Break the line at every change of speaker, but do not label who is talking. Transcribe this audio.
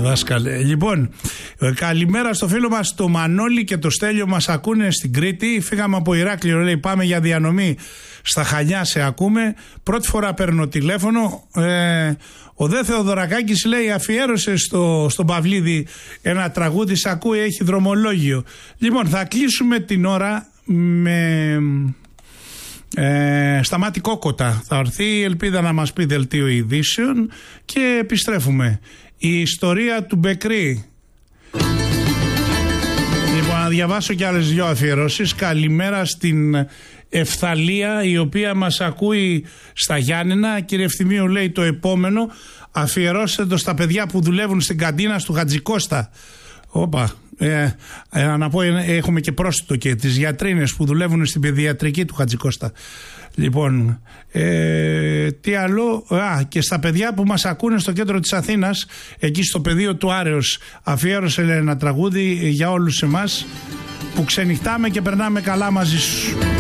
δάσκαλε. Λοιπόν, καλημέρα στο φίλο μας το Μανώλη και το Στέλιο, μας ακούνε στην Κρήτη. Φύγαμε από Ηράκλειο, λέει, πάμε για διανομή στα Χανιά, σε ακούμε. Πρώτη φορά παίρνω τηλέφωνο. Ο Δε Θεοδωρακάκης, λέει, αφιέρωσε στον Παυλίδη ένα τραγούδι, σ' ακούει, έχει δρομολόγιο. Λοιπόν, θα κλείσουμε την ώρα με Σταμάτη Κόκοτα. Θα έρθει η Ελπίδα να μας πει δελτίο ειδήσεων και επιστρέφουμε. Η ιστορία του Μπεκρή. Λοιπόν, να διαβάσω και άλλες δυο αφιερώσεις. Καλημέρα στην Ευθαλία, η οποία μας ακούει στα Γιάννενα. Κύριε Ευθυμίου, λέει, το επόμενο αφιερώστε το στα παιδιά που δουλεύουν στην καντίνα του Χατζικώστα. Όπα, να πω, έχουμε και πρόσθετο και τις γιατρίνες που δουλεύουν στην παιδιατρική του Χατζικώστα. Λοιπόν, τι άλλο, και στα παιδιά που μας ακούνε στο κέντρο της Αθήνας, εκεί στο πεδίο του Άρεως, αφιέρωσε, λέει, ένα τραγούδι για όλους εμάς που ξενυχτάμε και περνάμε καλά μαζί σου.